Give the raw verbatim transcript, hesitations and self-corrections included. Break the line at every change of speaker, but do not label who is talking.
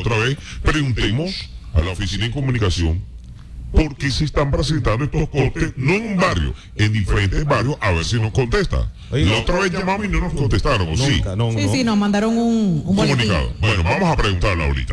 otra vez preguntemos a la oficina de comunicación por qué se están presentando estos cortes, no en un barrio, en diferentes barrios, a ver si nos contesta.
Oye,
la otra vez llamamos y no nos contestaron, ¿o sí?
Nunca, no,
Sí,
no.
sí, nos mandaron un, un boletín.
Comunicado. Bueno, vamos a preguntarle ahorita.